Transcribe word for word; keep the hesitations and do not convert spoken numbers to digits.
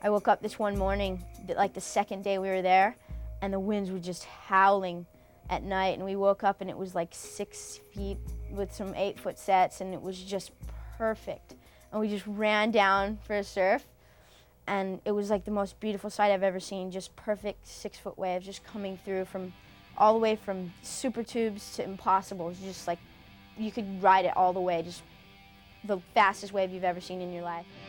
I woke up this one morning, like the second day we were there, and the winds were just howling at night, and we woke up and it was like six feet with some eight foot sets, and it was just perfect. And we just ran down for a surf, and it was like the most beautiful sight I've ever seen, just perfect six foot waves just coming through from all the way from super tubes to impossible. It was just like you could ride it all the way, just the fastest wave you've ever seen in your life.